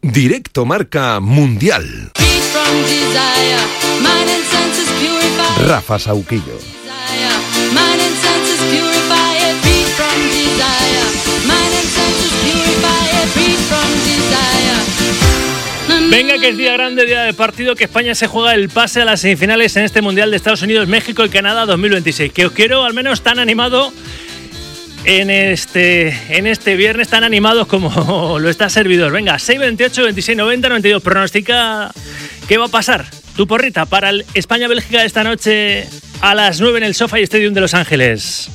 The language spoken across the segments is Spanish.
Directo Marca Mundial. Rafa Sauquillo. Venga, que es día grande, día de partido, que España se juega el pase a las semifinales en este Mundial de Estados Unidos, México y Canadá 2026. Que os quiero al menos tan animado en este viernes, tan animados como lo está servidor. Venga, 628, 26, 90, 92. Pronostica qué va a pasar. Tu porrita para el España-Bélgica esta noche a las 9 en el SoFi Stadium de Los Ángeles.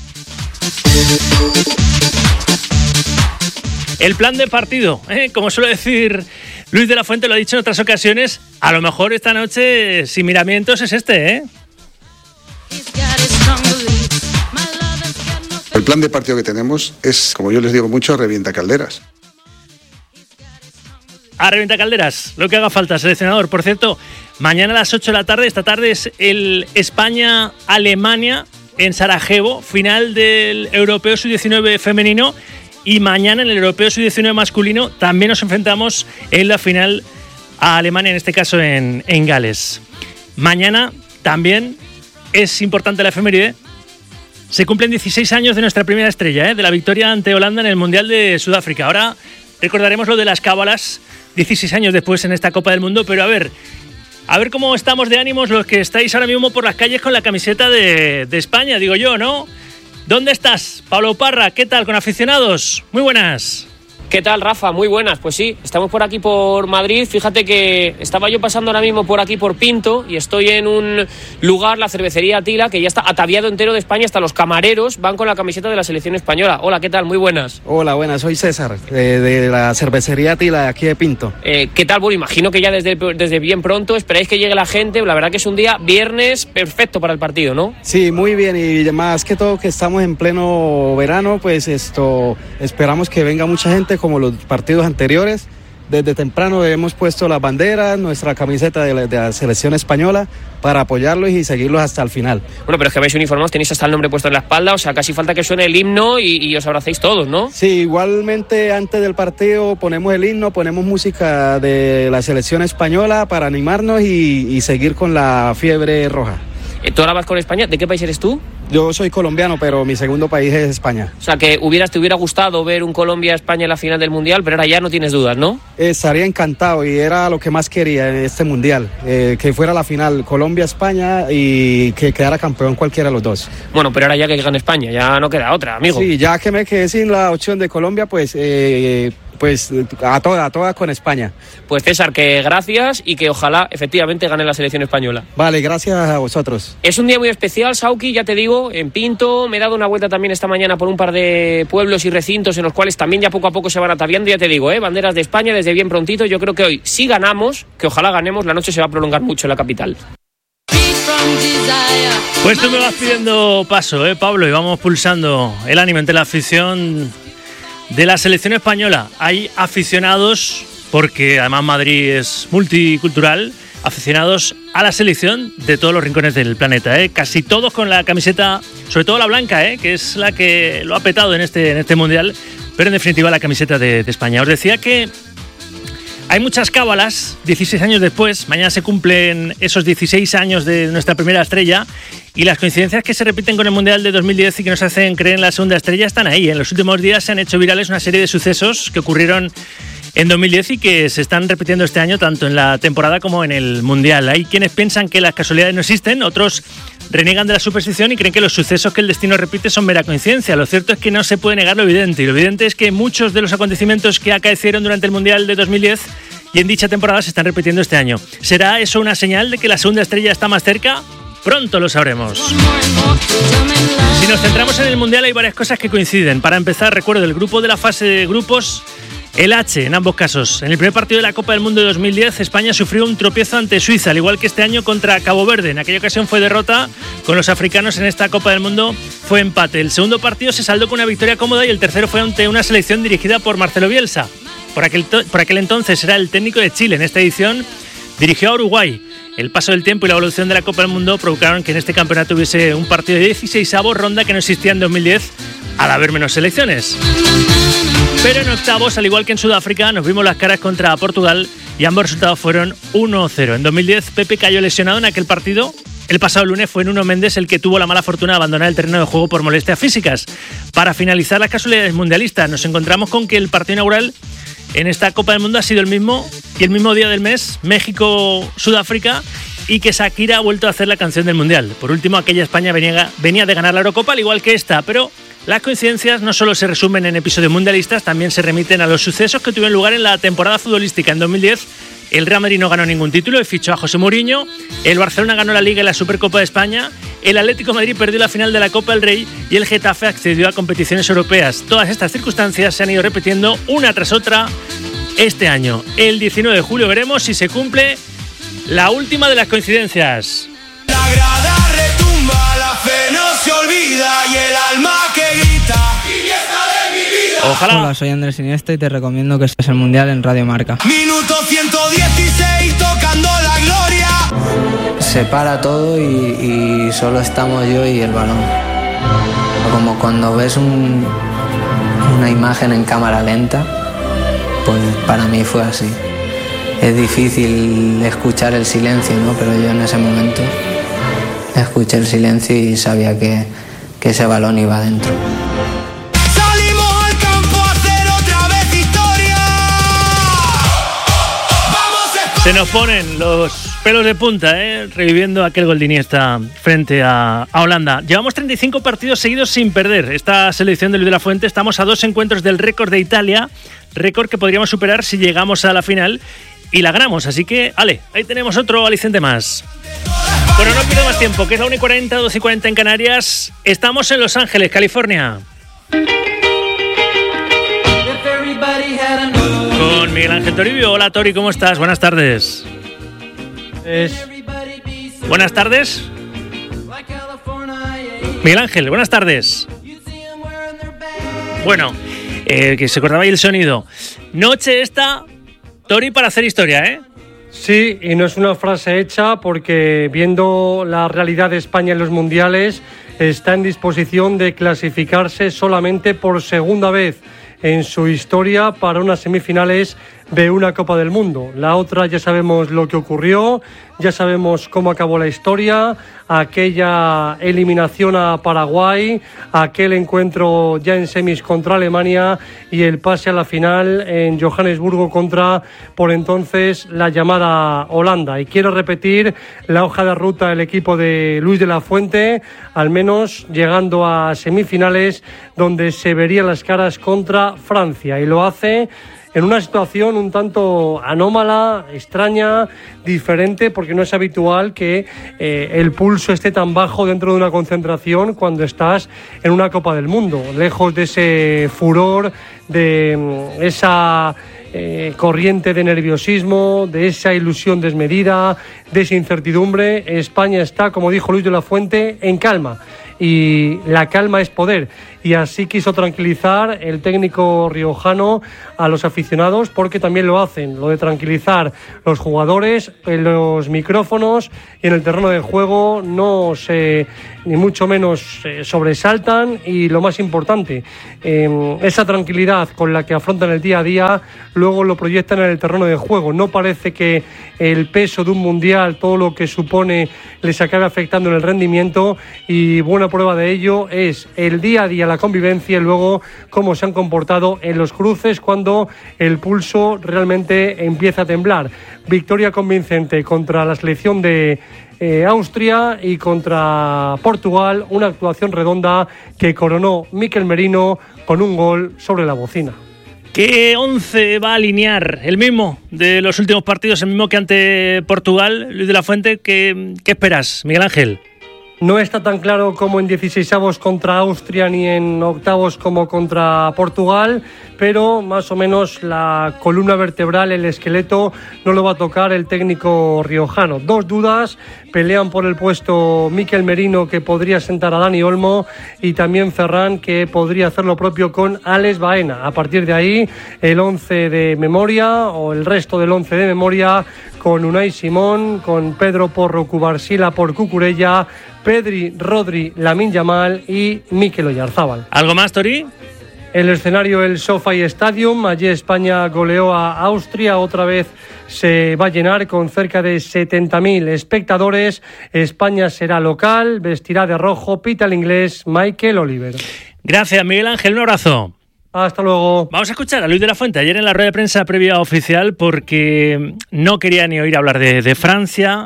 El plan de partido, como suele decir Luis de la Fuente, lo ha dicho en otras ocasiones, a lo mejor esta noche, sin miramientos, es este, El plan de partido que tenemos es, como yo les digo mucho, revienta calderas. A revienta calderas, lo que haga falta, seleccionador. Por cierto, mañana a las 8 de la tarde, esta tarde es el España-Alemania en Sarajevo, final del Europeo Sub-19 femenino. Y mañana en el Europeo Sub-19 masculino también nos enfrentamos en la final a Alemania, en este caso en Gales. Mañana también es importante la efeméride. Se cumplen 16 años de nuestra primera estrella, de la victoria ante Holanda en el Mundial de Sudáfrica. Ahora recordaremos lo de las cábalas 16 años después en esta Copa del Mundo, pero a ver cómo estamos de ánimos los que estáis ahora mismo por las calles con la camiseta de España, digo yo, ¿no? ¿Dónde estás, Pablo Parra? ¿Qué tal con aficionados? Muy buenas. ¿Qué tal, Rafa? Muy buenas. Pues sí, estamos por aquí por Madrid. Fíjate que estaba yo pasando ahora mismo por aquí por Pinto y estoy en un lugar, la cervecería Atila, que ya está ataviado entero de España, hasta los camareros van con la camiseta de la selección española. Hola, ¿qué tal? Muy buenas. Hola, buenas. Soy César, de la cervecería Atila, de aquí de Pinto. ¿Qué tal? Bueno, imagino que ya desde bien pronto esperáis que llegue la gente. La verdad que es un día viernes perfecto para el partido, ¿no? Sí, muy bien. Y más que todo que estamos en pleno verano, pues esperamos que venga mucha gente como los partidos anteriores. Desde temprano hemos puesto las banderas, nuestra camiseta de la selección española para apoyarlos y seguirlos hasta el final. Bueno, pero es que vais uniformados, tenéis hasta el nombre puesto en la espalda, o sea, casi falta que suene el himno y os abracéis todos, ¿no? Sí, igualmente antes del partido ponemos el himno, ponemos música de la selección española para animarnos y seguir con la fiebre roja. ¿Tú ahora vas con España? ¿De qué país eres tú? Yo soy colombiano, pero mi segundo país es España. O sea, que te hubiera gustado ver un Colombia-España en la final del Mundial, pero ahora ya no tienes dudas, ¿no? Estaría encantado y era lo que más quería en este Mundial, que fuera la final Colombia-España y que quedara campeón cualquiera de los dos. Bueno, pero ahora ya que gane España, ya no queda otra, amigo. Sí, ya que me quedé sin la opción de Colombia, pues a toda con España. Pues César, que gracias y que ojalá efectivamente gane la selección española. Vale, gracias a vosotros. Es un día muy especial, Sauki, ya te digo, en Pinto. Me he dado una vuelta también esta mañana por un par de pueblos y recintos en los cuales también ya poco a poco se van ataviando, ya te digo, banderas de España desde bien prontito. Yo creo que hoy, si ganamos, que ojalá ganemos, la noche se va a prolongar mucho en la capital. Pues tú me vas pidiendo paso, Pablo, y vamos pulsando el ánimo entre la afición de la selección española. Hay aficionados, porque además Madrid es multicultural, aficionados a la selección de todos los rincones del planeta, casi todos con la camiseta, sobre todo la blanca, que es la que lo ha petado en este Mundial, pero en definitiva la camiseta de España. Os decía que hay muchas cábalas, 16 años después, mañana se cumplen esos 16 años de nuestra primera estrella, y las coincidencias que se repiten con el Mundial de 2010 y que nos hacen creer en la segunda estrella están ahí. En los últimos días se han hecho virales una serie de sucesos que ocurrieron en 2010 y que se están repitiendo este año tanto en la temporada como en el Mundial. Hay quienes piensan que las casualidades no existen, otros reniegan de la superstición y creen que los sucesos que el destino repite son mera coincidencia. Lo cierto es que no se puede negar lo evidente, y lo evidente es que muchos de los acontecimientos que acaecieron durante el Mundial de 2010 y en dicha temporada se están repitiendo este año. ¿Será eso una señal de que la segunda estrella está más cerca? Pronto lo sabremos. Si nos centramos en el Mundial, hay varias cosas que coinciden. Para empezar, recuerdo el grupo de la fase de grupos, el H en ambos casos. En el primer partido de la Copa del Mundo de 2010, España sufrió un tropiezo ante Suiza, al igual que este año contra Cabo Verde. En aquella ocasión fue derrota, con los africanos en esta Copa del Mundo fue empate. El segundo partido se saldó con una victoria cómoda y el tercero fue ante una selección dirigida por Marcelo Bielsa. Por aquel entonces era el técnico de Chile. En esta edición dirigió a Uruguay. El paso del tiempo y la evolución de la Copa del Mundo provocaron que en este campeonato hubiese un partido de 16avo ronda que no existía en 2010 al haber menos selecciones. Pero en octavos, al igual que en Sudáfrica, nos vimos las caras contra Portugal y ambos resultados fueron 1-0. En 2010, Pepe cayó lesionado en aquel partido. El pasado lunes fue Nuno Méndez el que tuvo la mala fortuna de abandonar el terreno de juego por molestias físicas. Para finalizar las casualidades mundialistas, nos encontramos con que el partido inaugural en esta Copa del Mundo ha sido el mismo y el mismo día del mes, México-Sudáfrica, y que Shakira ha vuelto a hacer la canción del Mundial. Por último, aquella España venía de ganar la Eurocopa, al igual que esta, pero las coincidencias no solo se resumen en episodios mundialistas, también se remiten a los sucesos que tuvieron lugar en la temporada futbolística. En 2010, el Real Madrid no ganó ningún título y fichó a José Mourinho. El Barcelona ganó la Liga y la Supercopa de España. El Atlético de Madrid perdió la final de la Copa del Rey y el Getafe accedió a competiciones europeas. Todas estas circunstancias se han ido repitiendo una tras otra este año. El 19 de julio veremos si se cumple la última de las coincidencias. La grada retumba, la fe no se olvida y el alma que grita. ¡Fiesta de mi vida! Ojalá. Hola, soy Andrés Iniesta y te recomiendo que estés el Mundial en Radio Marca. Minuto 116 tocando la gloria. Se para todo y solo estamos yo y el balón. Como cuando ves una imagen en cámara lenta, pues para mí fue así. Es difícil escuchar el silencio, ¿no? Pero yo en ese momento escuché el silencio y sabía que ese balón iba adentro. Salimos al campo a hacer otra vez historia. Se nos ponen los pelos de punta, reviviendo aquel gol de Iniesta frente a Holanda. Llevamos 35 partidos seguidos sin perder. Esta selección de Luis de la Fuente, estamos a 2 encuentros del récord de Italia, récord que podríamos superar si llegamos a la final y la ganamos. Así que, ale, ahí tenemos otro aliciente más. Bueno, no pierdo más tiempo, que es la 1:40, 2:40 en Canarias. Estamos en Los Ángeles, California. Con Miguel Ángel Toribio. Hola, Tori, ¿cómo estás? Buenas tardes. Buenas tardes. Miguel Ángel, buenas tardes. Bueno, que se cortaba ahí el sonido. Noche esta, Tori, para hacer historia, ¿eh? Sí, y no es una frase hecha porque viendo la realidad de España en los mundiales, está en disposición de clasificarse solamente por segunda vez en su historia para unas semifinales de una Copa del Mundo. La otra ya sabemos lo que ocurrió, ya sabemos cómo acabó la historia, aquella eliminación a Paraguay, aquel encuentro ya en semis contra Alemania y el pase a la final en Johannesburgo contra, por entonces, la llamada Holanda. Y quiero repetir la hoja de ruta del equipo de Luis de la Fuente, al menos llegando a semifinales donde se verían las caras contra Francia, y lo hace en una situación un tanto anómala, extraña, diferente, porque no es habitual que el pulso esté tan bajo dentro de una concentración cuando estás en una Copa del Mundo, lejos de ese furor, de esa corriente de nerviosismo, de esa ilusión desmedida, de esa incertidumbre. España está, como dijo Luis de la Fuente, en calma. Y la calma es poder, y así quiso tranquilizar el técnico riojano a los aficionados, porque también lo hacen, lo de tranquilizar los jugadores en los micrófonos y en el terreno de juego no se, ni mucho menos sobresaltan, y lo más importante, esa tranquilidad con la que afrontan el día a día, luego lo proyectan en el terreno de juego. No parece que el peso de un mundial, todo lo que supone, les acabe afectando en el rendimiento, y buena prueba de ello es el día a día, la convivencia, y luego cómo se han comportado en los cruces cuando el pulso realmente empieza a temblar. Victoria convincente contra la selección de Austria y contra Portugal, una actuación redonda que coronó Mikel Merino con un gol sobre la bocina. ¿Qué 11 va a alinear? ¿El mismo de los últimos partidos, el mismo que ante Portugal, Luis de la Fuente? ¿Qué esperas, Miguel Ángel? No está tan claro como en 16avos contra Austria ni en octavos como contra Portugal, pero más o menos la columna vertebral, el esqueleto, no lo va a tocar el técnico riojano. Dos dudas pelean por el puesto: Mikel Merino, que podría sentar a Dani Olmo, y también Ferran, que podría hacer lo propio con Alex Baena. A partir de ahí, el 11 de memoria, o el resto del 11 de memoria, con Unai Simón, con Pedro Porro Cubarsila por Cucurella, Pedri, Rodri, Lamine Yamal y Mikel Oyarzabal. ¿Algo más, Tori? el escenario el SoFi Stadium. Allí España goleó a Austria. Otra vez se va a llenar con cerca de 70.000 espectadores. España será local, vestirá de rojo, pita el inglés Michael Oliver. Gracias, Miguel Ángel. Un abrazo. Hasta luego. Vamos a escuchar a Luis de la Fuente ayer en la rueda de prensa previa oficial, porque no quería ni oír hablar de Francia,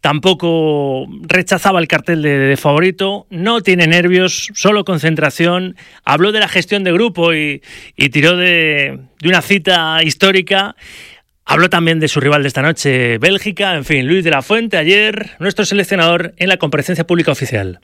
tampoco rechazaba el cartel de favorito, no tiene nervios, solo concentración. Habló de la gestión de grupo y tiró de una cita histórica. Habló también de su rival de esta noche, Bélgica. En fin, Luis de la Fuente ayer, nuestro seleccionador en la comparecencia pública oficial.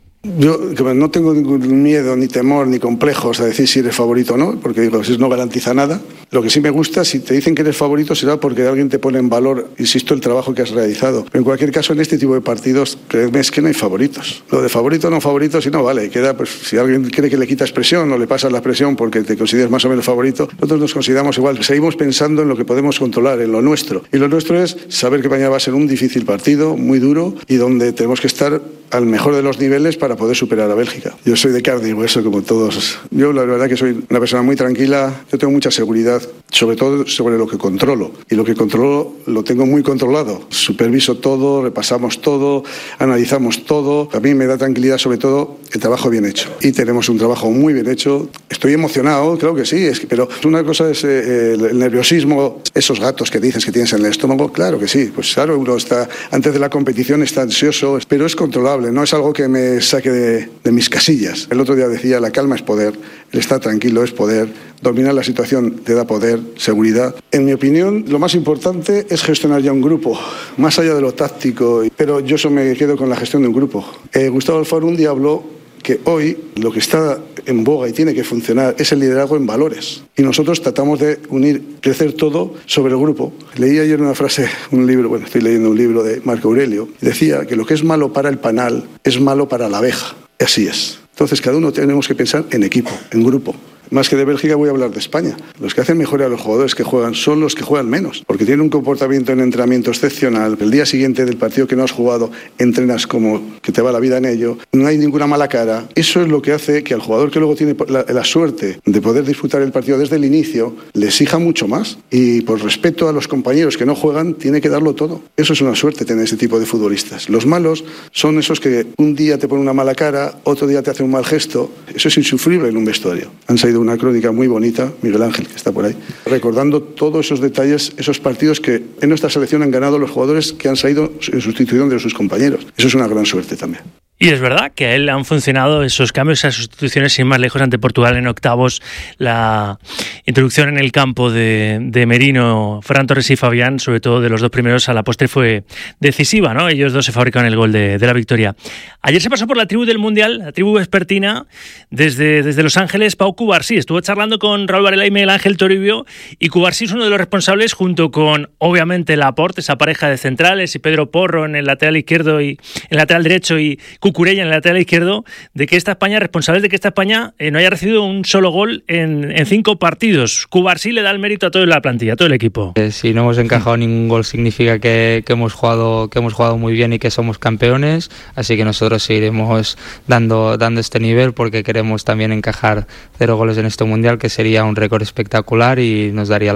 Yo no tengo ningún miedo, ni temor, ni complejos a decir si eres favorito o no, porque digo, eso no garantiza nada. Lo que sí me gusta, si te dicen que eres favorito, será porque alguien te pone en valor, insisto, el trabajo que has realizado. Pero en cualquier caso, en este tipo de partidos, créeme, es que no hay favoritos. Lo de favorito o no favorito, si no vale, queda, pues si alguien cree que le quitas presión o le pasas la presión porque te consideras más o menos favorito, nosotros nos consideramos igual. Seguimos pensando en lo que podemos controlar, en lo nuestro. Y lo nuestro es saber que mañana va a ser un difícil partido, muy duro, y donde tenemos que estar al mejor de los niveles para poder superar a Bélgica. Yo soy de carne y hueso como todos. Yo la verdad que soy una persona muy tranquila, yo tengo mucha seguridad, sobre todo sobre lo que controlo. Y lo que controlo lo tengo muy controlado. Superviso todo, repasamos todo, analizamos todo. A mí me da tranquilidad sobre todo el trabajo bien hecho. Y tenemos un trabajo muy bien hecho. Estoy emocionado, creo que sí, pero una cosa es el nerviosismo, esos gatos que dices que tienes en el estómago, claro que sí. Pues claro, uno está, antes de la competición está ansioso, pero es controlable. No es algo que me saque de mis casillas. El otro día decía, la calma es poder, el estar tranquilo es poder, dominar la situación te da poder, seguridad. En mi opinión, lo más importante es gestionar ya un grupo, más allá de lo táctico, pero yo eso me quedo con la gestión de un grupo. Gustavo Alfaro un día habló que hoy lo que está en boga y tiene que funcionar es el liderazgo en valores. Y nosotros tratamos de crecer todo sobre el grupo. Leí ayer una frase, estoy leyendo un libro de Marco Aurelio, y decía que lo que es malo para el panal es malo para la abeja. Y así es. Entonces cada uno tenemos que pensar en equipo, en grupo. Más que de Bélgica voy a hablar de España. Los que hacen mejor a los jugadores que juegan son los que juegan menos, porque tienen un comportamiento en entrenamiento excepcional. El día siguiente del partido que no has jugado, entrenas como que te va la vida en ello. No hay ninguna mala cara. Eso es lo que hace que al jugador que luego tiene la suerte de poder disfrutar el partido desde el inicio, le exija mucho más. Y por respeto a los compañeros que no juegan, tiene que darlo todo. Eso es una suerte tener ese tipo de futbolistas. Los malos son esos que un día te ponen una mala cara, otro día te hacen un mal gesto. Eso es insufrible en un vestuario. Han salido una crónica muy bonita, Miguel Ángel, que está por ahí, recordando todos esos detalles, esos partidos que en nuestra selección han ganado los jugadores que han salido en sustitución de sus compañeros. Eso es una gran suerte también. Y es verdad que a él han funcionado esos cambios, esas sustituciones sin más lejos ante Portugal en octavos. La introducción en el campo de Merino, Ferran Torres y Fabián, sobre todo de los dos primeros, a la postre fue decisiva, ¿no? Ellos dos se fabricaron el gol de la victoria. Ayer se pasó por la tribu del Mundial, la tribu vespertina, desde Los Ángeles, Pau Cubarsí. Estuvo charlando con Raúl Varela y Miguel Ángel Toribio, y Cubarsí es uno de los responsables, junto con, obviamente, Laporte, esa pareja de centrales, y Pedro Porro en el lateral izquierdo y en el lateral derecho, y Cucurella en el lateral izquierdo, de que esta España, responsables de que esta España no haya recibido un solo gol en 5 partidos. Cubarsí le da el mérito a toda la plantilla, a todo el equipo. Si no hemos encajado ningún gol significa que hemos jugado muy bien y que somos campeones, así que nosotros seguiremos dando este nivel, porque queremos también encajar 0 goles en este mundial, que sería un récord espectacular y nos daría